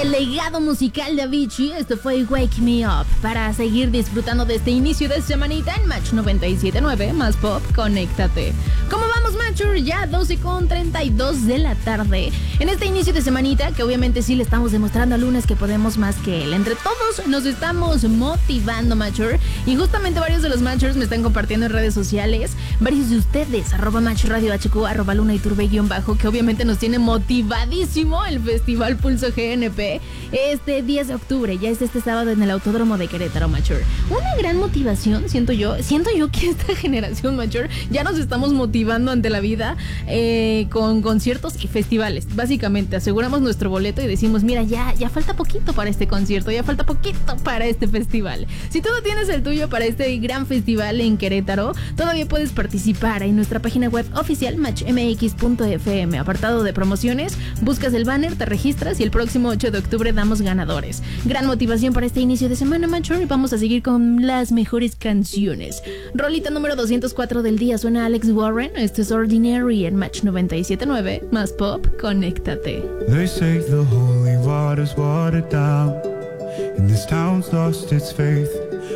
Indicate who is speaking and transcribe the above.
Speaker 1: el legado musical de Avicii. Esto fue Wake Me Up, para seguir disfrutando de este inicio de semanita en Match 97.9, más pop, conéctate. ¿Cómo vamos, Matcher? Ya 12:32 de la tarde. En este inicio de semanita, que obviamente sí le estamos demostrando al lunes que podemos más que él. Entre todos nos estamos motivando, Matcher. Y justamente varios de los Matchers me están compartiendo en redes sociales. Varios de ustedes, @MatchRadioHQ, @LunaIturbe_, que obviamente nos tiene motivadísimo el Festival Pulso GNP este 10 de octubre. Ya es este sábado en el Autódromo de Querétaro, Matcher. Una gran motivación, siento yo que esta generación, Matcher, ya nos estamos motivando ante la vida con conciertos y festivales. Básicamente aseguramos nuestro boleto y decimos, mira, ya falta poquito para este concierto, ya falta poquito para este festival. Si tú no tienes el tuyo para este gran festival en Querétaro, todavía puedes participar en nuestra página web oficial matchmx.fm, apartado de promociones, buscas el banner, te registras y el próximo 8 de octubre damos ganadores. Gran motivación para este inicio de semana, Matcher, y vamos a seguir con las mejores canciones. Rolita número 204 del día, suena Alex Warren. Esto es Ordinary en Match 97.9, más pop, conéctate.
Speaker 2: They say the holy water's watered down, and this town's lost its faith.